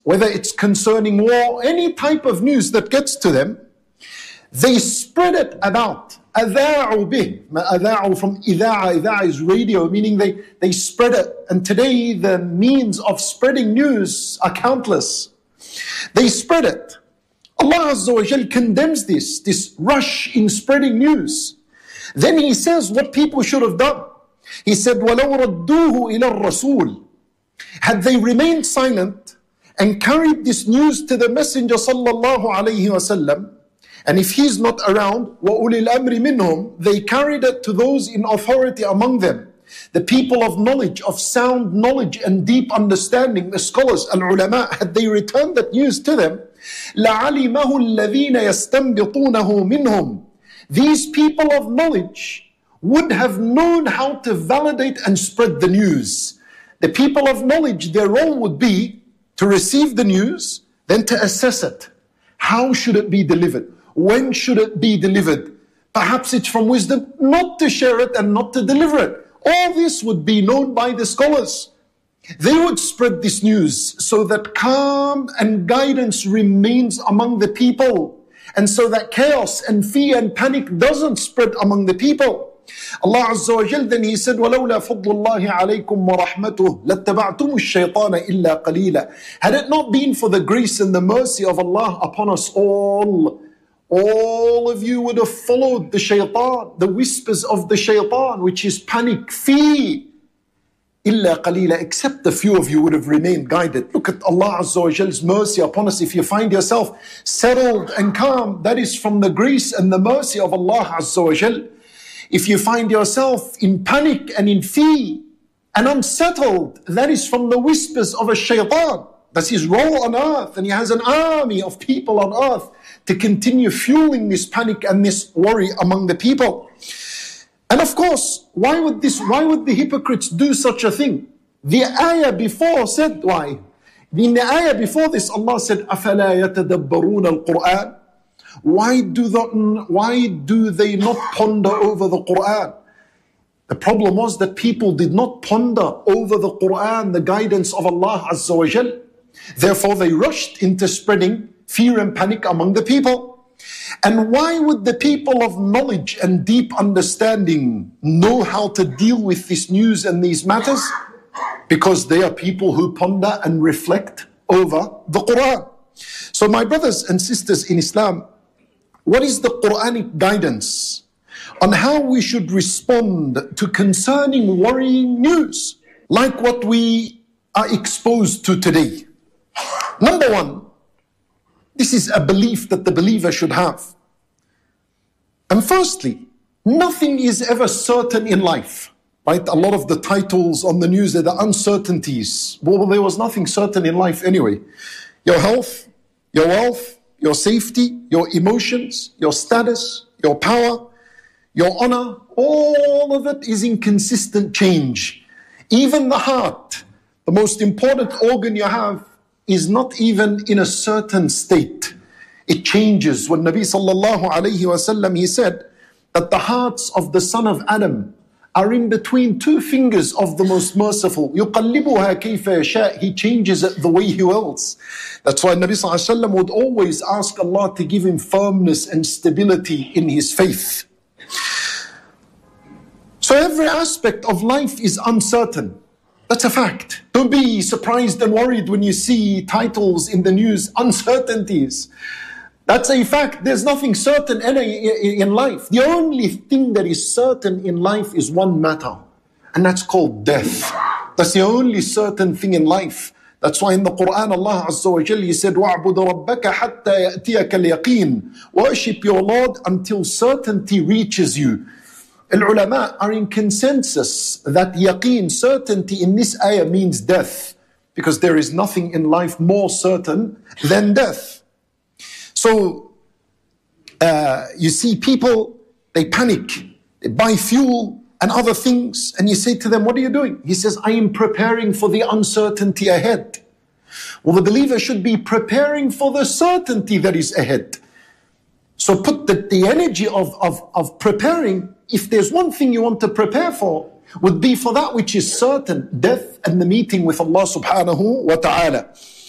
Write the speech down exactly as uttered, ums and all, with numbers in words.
whether it's concerning war, any type of news that gets to them, they spread it about. أذاعوا به. أذاعوا from إذاعة. إذاعة is radio, meaning they, they spread it. And today the means of spreading news are countless. They spread it. Allah Azza wa Jal condemns this, this rush in spreading news. Then He says what people should have done. He said, وَلَوْ رَدُّوهُ إِلَى الرَّسُولِ. Had they remained silent and carried this news to the Messenger sallallahu alayhi wa sallam, and if he's not around, وَأُولِي الْأَمْرِ مِنْهُمْ, they carried it to those in authority among them, the people of knowledge, of sound knowledge and deep understanding, the scholars, al-ulama. Had they returned that news to them, لَعَلِمَهُ الَّذِينَ يَسْتَنْبِطُونَهُ مِنْهُمْ. These people of knowledge would have known how to validate and spread the news. The people of knowledge, their role would be to receive the news, then to assess it. How should it be delivered? When should it be delivered? Perhaps it's from wisdom not to share it and not to deliver it. All this would be known by the scholars. They would spread this news so that calm and guidance remains among the people, and so that chaos and fear and panic doesn't spread among the people. Allah Azza wa Jal, then He said, وَلَوْلَا فَضْلُ اللَّهِ عَلَيْكُمْ وَرَحْمَتُهُ لَاتَّبَعْتُمُ الشَّيْطَانَ إِلَّا قَلِيلًا. Had it not been for the grace and the mercy of Allah upon us all, all of you would have followed the shaitan, the whispers of the shaitan, which is panic, fear. إِلَّا قَلِيلًا, except a few of you would have remained guided. Look at Allah Azza wa Jal's mercy upon us. If you find yourself settled and calm, that is from the grace and the mercy of Allah Azza wa Jal. If you find yourself in panic and in fear and unsettled, that is from the whispers of a shaitan. That's his role on earth, and he has an army of people on earth to continue fueling this panic and this worry among the people. And of course, why would this, why would the hypocrites do such a thing? The ayah before said why. In the ayah before this, Allah said, أَفَلَا يَتَدَبَّرُونَ الْقُرْآنِ. Why do, the, why do they not ponder over the Qur'an? The problem was that people did not ponder over the Qur'an, the guidance of Allah Azza wa Jal. Therefore they rushed into spreading fear and panic among the people. And why would the people of knowledge and deep understanding know how to deal with this news and these matters? Because they are people who ponder and reflect over the Qur'an. So my brothers and sisters in Islam, what is the Quranic guidance on how we should respond to concerning worrying news like what we are exposed to today? Number one, this is a belief that the believer should have. And firstly, nothing is ever certain in life. Right? A lot of the titles on the news are the uncertainties. Well, there was nothing certain in life anyway. Your health, your wealth, your safety, your emotions, your status, your power, your honor, all of it is in consistent change. Even the heart, the most important organ you have, is not even in a certain state. It changes. When Nabi sallallahu alayhi wa sallam, he said that the hearts of the son of Adam are in between two fingers of the most merciful. يُقَلِّبُهَا كَيْفَ يَشَاءُ. He changes it the way He wills. That's why Nabi sallallahu alayhi wa sallam would always ask Allah to give him firmness and stability in his faith. So every aspect of life is uncertain. That's a fact. Don't be surprised and worried when you see titles in the news, uncertainties. That's a fact. There's nothing certain in life. The only thing that is certain in life is one matter, and that's called death. That's the only certain thing in life. That's why in the Quran, Allah Azza wa Jalla, He said, وَاعْبُدْ رَبَّكَ حَتَّى يَأْتِيَكَ الْيَقِينَ. Worship your Lord until certainty reaches you. Al-ulama are in consensus that yaqeen, certainty, in this ayah means death, because there is nothing in life more certain than death. So uh, you see people, they panic, they buy fuel and other things, and you say to them, what are you doing? He says, I am preparing for the uncertainty ahead. Well, the believer should be preparing for the certainty that is ahead. So put the, the energy of, of, of preparing, if there's one thing you want to prepare for, would be for that which is certain, death and the meeting with Allah subhanahu wa ta'ala.